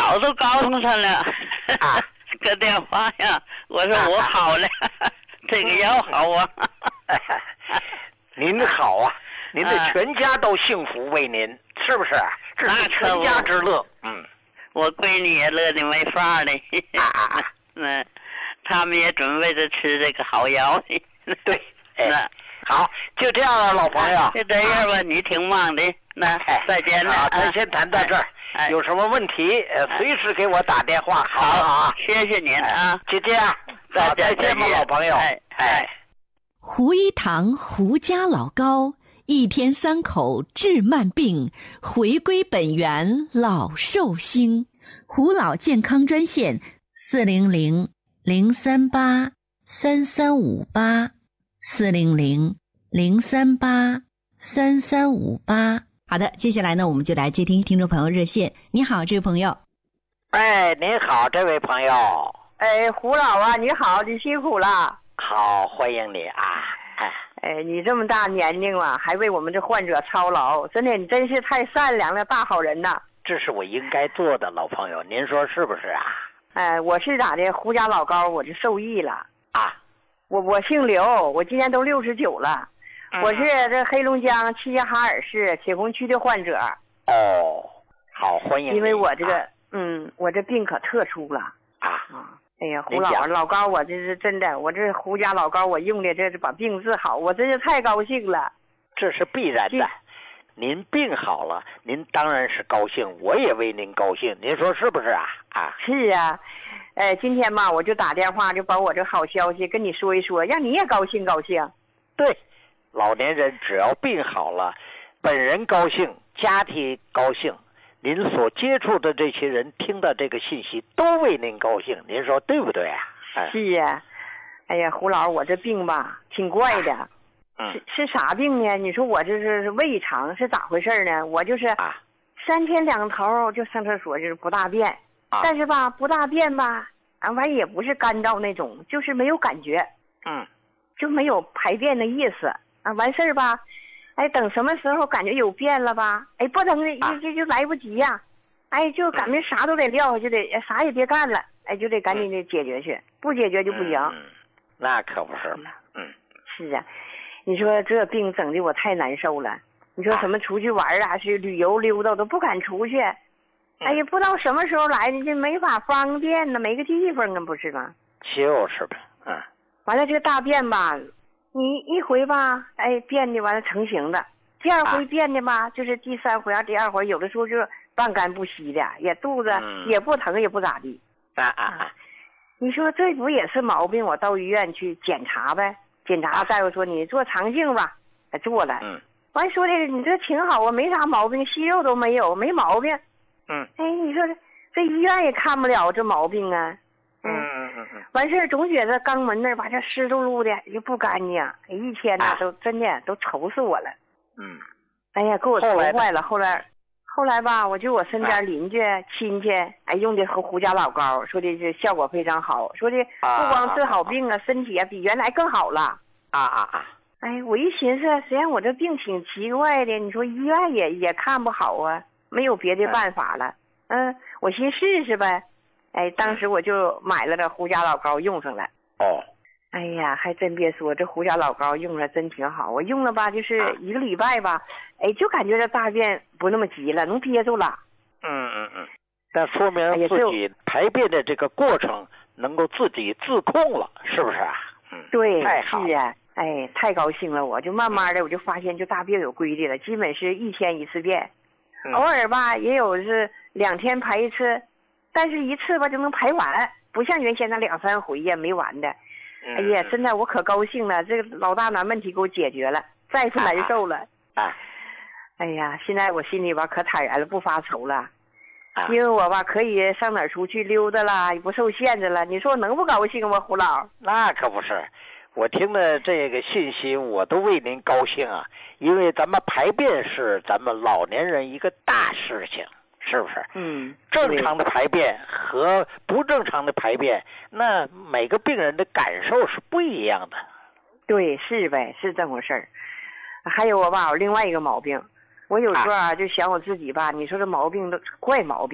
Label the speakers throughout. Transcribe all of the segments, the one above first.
Speaker 1: 早都告诉他了，
Speaker 2: 啊，
Speaker 1: 个电话呀，我说我好了，这个药好啊。
Speaker 2: 您好啊，您的全家都幸福为您，是不是？这是全家之乐。
Speaker 1: 我闺女也乐得没法了。他们也准备着吃这个好药。
Speaker 2: 对，好，就这样了，老朋友。
Speaker 1: 就这样吧，你挺忙的，那再见了。
Speaker 2: 好，咱先谈到这儿。有什么问题，随时给我打电话。好，
Speaker 1: 谢谢您啊，
Speaker 2: 就这样，再见吧，老朋友。
Speaker 3: 胡一堂胡家老高，一天3口治慢病，回归本源老寿星。胡老健康专线400-038-3358，400-038-3358。好的，接下来呢，我们就来接听听众朋友热线。你好，这位朋友。
Speaker 2: 您好，这位朋友。
Speaker 4: 胡老啊，你好，你辛苦了。
Speaker 2: 好，欢迎你啊。
Speaker 4: 你这么大年龄了，还为我们这患者操劳，真的，你真是太善良了，大好人呐。
Speaker 2: 这是我应该做的，老朋友，您说是不是啊？
Speaker 4: 我是咋的，胡家老高，我就受益了
Speaker 2: 啊。
Speaker 4: 我姓刘，我今年都69了。我是这黑龙江齐齐哈尔市铁红区的患者。
Speaker 2: 好，欢迎你。
Speaker 4: 因为我这个，我这病可特殊了
Speaker 2: 啊。
Speaker 4: 哎呀，胡老高，我这是真的，我这胡家老高，我用的这是把病治好，我真是太高兴了。
Speaker 2: 这是必然的，您病好了，您当然是高兴，我也为您高兴，您说是不是啊？
Speaker 4: 是啊，今天嘛，我就打电话，就把我这好消息跟你说一说，让你也高兴高兴。
Speaker 2: 对，老年人只要病好了，本人高兴，家庭高兴。您所接触的这些人听到这个信息都为您高兴，您说对不对啊？
Speaker 4: 是呀。哎呀，胡老，我这病吧挺怪的。是啥病呢？你说我这是胃肠是咋回事呢？我就是3天2头就上厕所，就是不大便。但是吧，不大便吧，完也不是干燥那种，就是没有感觉。就没有排便的意思完事儿吧。等什么时候感觉有便了吧？不等就来不及呀。就感觉啥都得撂下，就得啥也别干了。就得赶紧的解决去，不解决就不行。
Speaker 2: 那可不是嘛。
Speaker 4: 是啊，你说这病整的我太难受了。你说什么出去玩去旅游溜达都不敢出去。不知道什么时候来的，就没法方便呢，没个地方不是吗？
Speaker 2: 就是呗。
Speaker 4: 完了这大便吧。你一回吧，便的完了成型的，第二回便的吧，就是第3回第2回，有的时候就半干不稀的，也肚子也不疼也不咋地。你说这不也是毛病？我到医院去检查呗，检查大夫说你做肠镜吧，做了。完说的你这挺好啊，没啥毛病，息肉都没有，没毛病。你说这医院也看不了这毛病啊。完事儿总觉得肛门那儿吧，这湿漉漉的就不干净，一天呐都真的都愁死我了。哎呀，给我愁坏了。后来吧，我身边邻居亲戚用的胡家老高，说的是效果非常好，说的不光治好病身体比原来更好了。我一寻思，实际上我这病挺奇怪的，你说医院也看不好啊，没有别的办法了。我寻试试呗。当时我就买了这胡家老高用上了。哎呀，还真别说，这胡家老高用了真挺好。我用了吧，就是1个礼拜吧，就感觉这大便不那么急了，能憋住了。
Speaker 2: 那说明自己排便的这个过程能够自己自控了，是不是啊？
Speaker 4: 对，
Speaker 2: 太好了。
Speaker 4: 是啊。太高兴了，我就慢慢的我就发现就大便有规律了，基本是1天1次便，偶尔吧也有是2天排1次。但是一次吧就能排完，不像原先那2、3回呀没完的。哎呀，现在我可高兴了，这个老大难问题给我解决了，再不难受了。哎呀，现在我心里吧可坦然了，不发愁了。因为我吧可以上哪儿出去溜达了，也不受限制了。你说我能不高兴吗，胡老？
Speaker 2: 那可不是，我听了这个信息，我都为您高兴啊！因为咱们排便是咱们老年人一个大事情。是不是？正常的排便和不正常的排便，那每个病人的感受是不一样的。
Speaker 4: 对，是呗，是这么回事儿。还有我另外一个毛病，我有时候就想我自己吧，你说这毛病都怪毛病，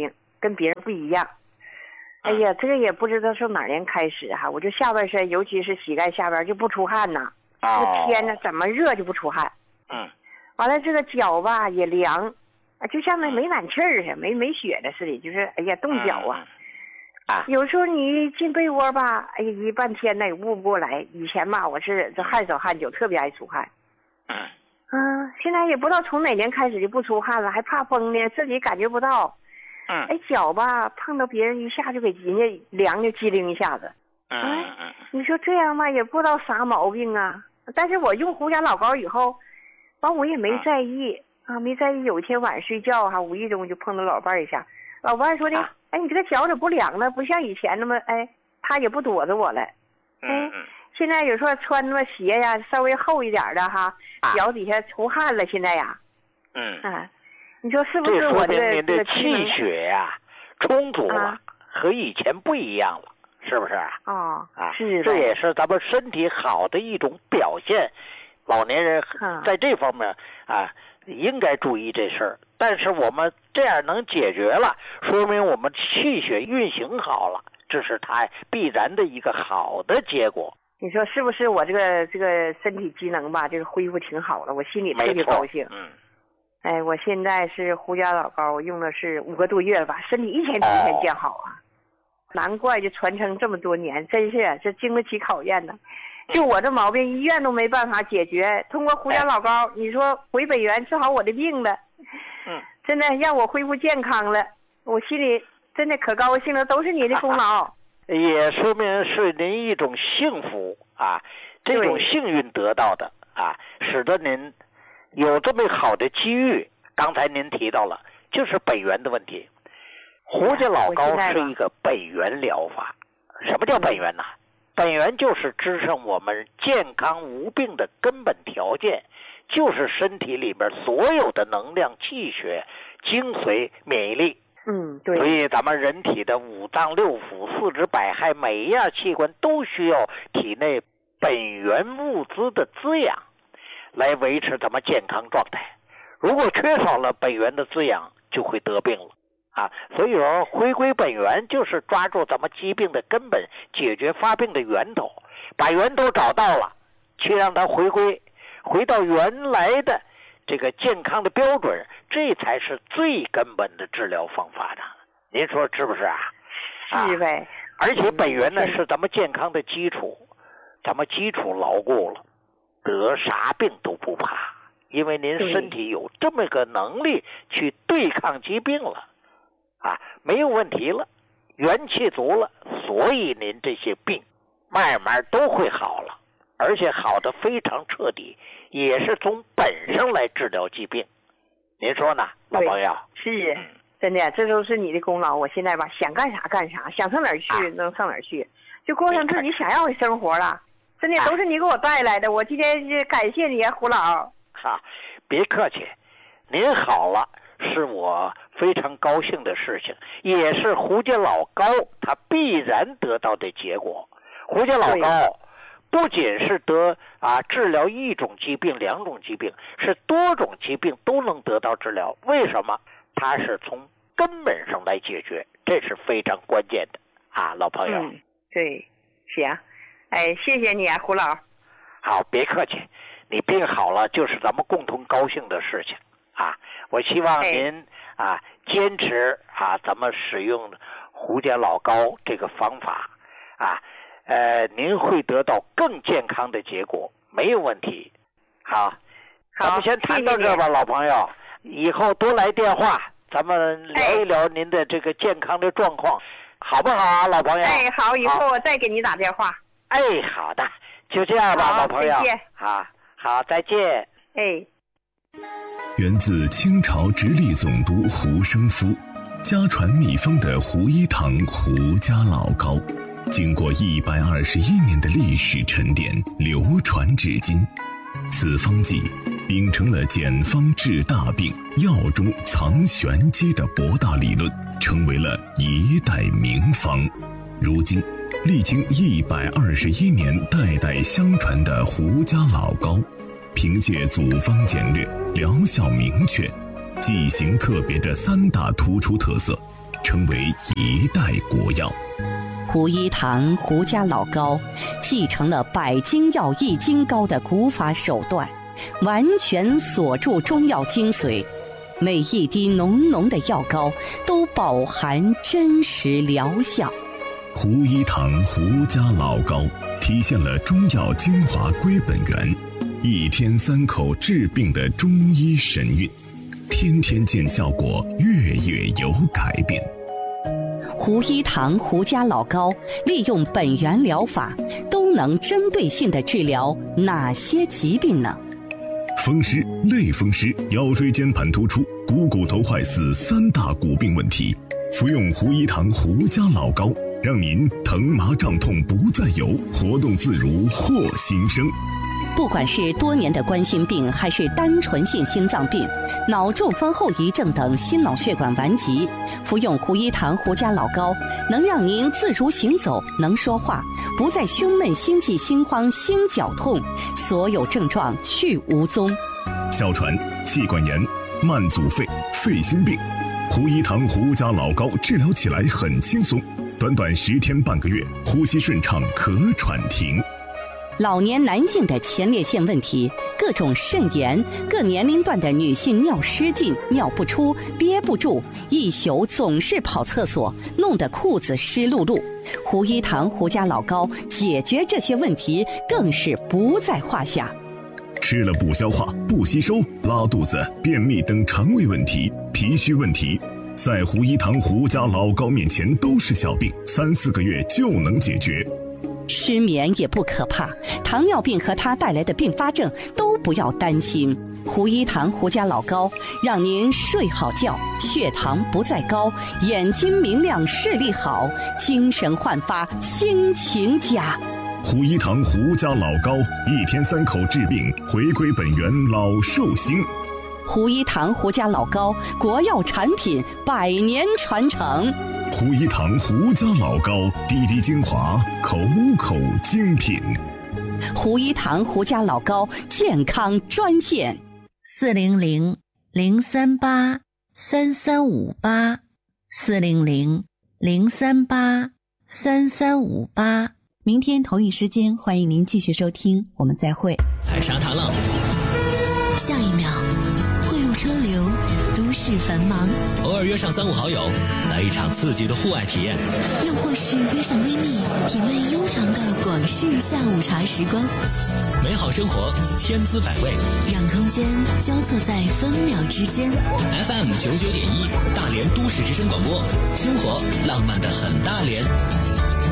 Speaker 4: 跟别人不一样。哎呀，这个也不知道从哪年开始哈，我就下半身，尤其是膝盖下边就不出汗呐。这个天呢，怎么热就不出汗。完了这个脚吧也凉，就像那没暖气儿似的，没雪的似的，就是哎呀冻脚啊。有时候你进被窝吧，哎呀一半天呢也捂不过来。以前吧我是这汗少汗久，特别爱出汗。现在也不知道从哪年开始就不出汗了，还怕风呢，自己感觉不到。哎，脚吧碰到别人一下就给人家凉就机灵一下子。你说这样吧也不知道啥毛病啊。但是我用胡家老膏以后，完我也没在意没在意。有一天晚上睡觉无意中就碰到老伴一下，老伴说的，哎，你这个脚怎么不凉了？不像以前那么，哎，他也不躲着我了。现在有时候穿那么鞋呀，稍微厚一点的脚底下出汗了。现在呀，你说是不是我
Speaker 2: 这说明您的气血呀充足了，和以前不一样了，是不是？
Speaker 4: 是。
Speaker 2: 这也是咱们身体好的一种表现。老年人在这方面应该注意这事儿。但是我们这样能解决了，说明我们气血运行好了，这是它必然的一个好的结果。
Speaker 4: 你说是不是我这个身体机能吧，就是恢复挺好了，我心里特别高兴。哎，我现在是胡家老膏，我用的是5个多月了吧，身体一天比一天见好啊。难怪就传承这么多年，真是这经得起考验呢。就我这毛病，医院都没办法解决，通过胡家老膏，你说回本源治好我的病了。真的让我恢复健康了，我心里真的可高兴了，都是你的功劳。
Speaker 2: 也说明是您一种幸福这种幸运得到的使得您有这么好的机遇。刚才您提到了，就是本源的问题。胡家老膏是一个本源疗法。什么叫本源呢？本源就是支撑我们健康无病的根本条件，就是身体里边所有的能量、气血、精髓、免疫力。
Speaker 4: 对。
Speaker 2: 所以咱们人体的五脏六腑、四肢百骸，每一样器官都需要体内本源物资的滋养，来维持咱们健康状态。如果缺少了本源的滋养，就会得病了所以说回归本源就是抓住咱们疾病的根本，解决发病的源头，把源头找到了，去让它回到原来的这个健康的标准，这才是最根本的治疗方法的。您说是不是
Speaker 4: 是呗。
Speaker 2: 而且本源呢是咱们健康的基础，咱们基础牢固了，得啥病都不怕，因为您身体有这么个能力去对抗疾病了没有问题了，元气足了，所以您这些病慢慢都会好了，而且好的非常彻底，也是从本上来治疗疾病。您说呢，老朋友？
Speaker 4: 是，真的，这都是你的功劳。我现在吧，想干啥干啥，想上哪儿去能上哪儿去，就过上自己想要的生活了。真的都是你给我带来的，我今天是感谢你胡老。
Speaker 2: 别客气，您好了是我非常高兴的事情，也是胡家老膏它必然得到的结果。胡家老膏不仅是治疗一种疾病、2种疾病，是多种疾病都能得到治疗。为什么？它是从根本上来解决，这是非常关键的老朋友。
Speaker 4: 对，行，哎，谢谢你胡老。
Speaker 2: 好，别客气，你病好了就是咱们共同高兴的事情我希望您坚持咱们使用胡家老膏这个方法您会得到更健康的结果，没有问题。好，咱们先谈到这吧，老朋友，以后多来电话，咱们聊一聊您的这个健康的状况，好不好老朋友？
Speaker 4: 好，以后我再给你打电话。
Speaker 2: 好的，就这样吧，老朋友。
Speaker 4: 再见。
Speaker 2: 好，再见。
Speaker 5: 源自清朝直隶总督胡生夫，家传秘方的胡一堂胡家老膏，经过121年的历史沉淀，流传至今。此方剂秉承了简方治大病、药中藏玄机的博大理论，成为了一代名方。如今历经121年代代相传的胡家老膏，凭借组方简略、疗效明确、剂型特别的3大突出特色， 成为一代国药。
Speaker 6: 胡一堂胡家老膏继承了百金药一斤膏的古法手段，完全锁住中药精髓，每一滴浓浓的药膏都饱含真实疗效。
Speaker 5: 胡一堂胡家老膏体现了中药精华归本源，一天3口治病的中医神韵，天天见效果，月月有改变。
Speaker 6: 胡一堂胡家老膏利用本源疗法，都能针对性地治疗哪些疾病呢？
Speaker 5: 风湿、类风湿、腰椎间盘突出、股头坏死3大骨病问题，服用胡一堂胡家老膏，让您疼麻胀痛不再有，活动自如获新生。
Speaker 6: 不管是多年的冠心病，还是单纯性心脏病、脑中风后遗症等心脑血管顽疾，服用胡一堂胡家老膏，能让您自如行走，能说话，不再胸闷、心悸、心慌、心绞痛，所有症状去无踪。
Speaker 5: 哮喘、气管炎、慢阻肺、肺心病，胡一堂胡家老膏治疗起来很轻松，短短10天半个月，呼吸顺畅，咳喘停。
Speaker 6: 老年男性的前列腺问题，各种肾炎，各年龄段的女性尿失禁、尿不出、憋不住，一宿总是跑厕所，弄得裤子湿漉漉。胡一堂胡家老膏解决这些问题更是不在话下。
Speaker 5: 吃了不消化、不吸收、拉肚子、便秘等肠胃问题、脾虚问题，在胡一堂胡家老膏面前都是小病，3、4个月就能解决。
Speaker 6: 失眠也不可怕，糖尿病和它带来的并发症都不要担心。胡一堂胡家老膏让您睡好觉，血糖不再高，眼睛明亮，视力好，精神焕发，心情佳。
Speaker 5: 胡一堂胡家老膏，1天3口治病，回归本源，老寿星。
Speaker 6: 胡一堂胡家老膏，国药产品，100年传承。
Speaker 5: 胡一堂胡家老膏，滴滴精华，口口精品。
Speaker 6: 胡一堂胡家老膏健康专线
Speaker 3: 400-038-3358，400-038-3358。明天同一时间，欢迎您继续收听，我们再会。
Speaker 7: 踩沙踏浪，
Speaker 8: 下一秒汇入车流，都市繁忙。
Speaker 7: 偶尔约上3、5好友，来一场刺激的户外体验，
Speaker 8: 又或是约上闺蜜，品味悠长的广式下午茶时光。
Speaker 7: 美好生活千姿百味，
Speaker 8: 让空间交错在分秒之间。
Speaker 7: FM 99.1，大连都市之声广播，生活浪漫的很大连。